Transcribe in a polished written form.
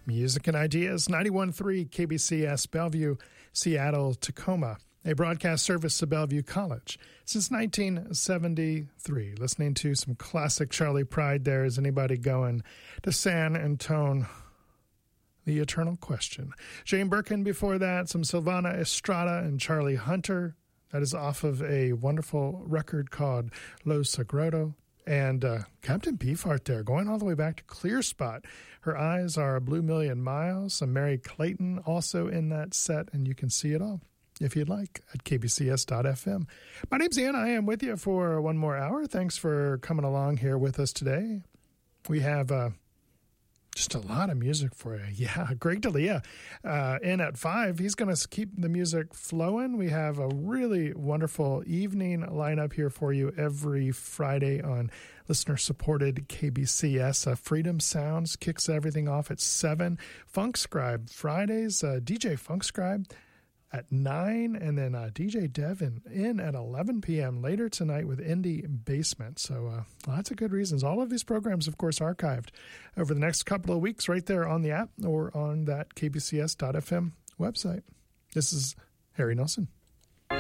Music and Ideas, 91.3 KBCS, Bellevue, Seattle, Tacoma, a broadcast service of Bellevue College since 1973. Listening to some classic Charlie Pride there. Is anybody going to San Antone? The Eternal Question. Jane Birkin before that, some Silvana Estrada and Charlie Hunter. That is off of a wonderful record called Lo Sagrado. And Captain Beefheart there, going all the way back to Clear Spot. Her Eyes Are a Blue Million Miles. Some Mary Clayton also in that set, and you can see it all if you'd like at kbcs.fm. My name's Ian. I am with you for one more hour. Thanks for coming along here with us today. We have just a lot of music for you. Yeah, Greg D'Elia in at 5. He's going to keep the music flowing. We have a really wonderful evening lineup here for you every Friday on listener-supported KBCS. Freedom Sounds kicks everything off at 7. Funk Scribe Fridays, DJ Funk Scribe at 9, and then DJ Devin in at 11 p.m. later tonight with Indie Basement. So lots of good reasons. All of these programs, of course, archived over the next couple of weeks right there on the app or on that kbcs.fm website. This is Harry Nelson.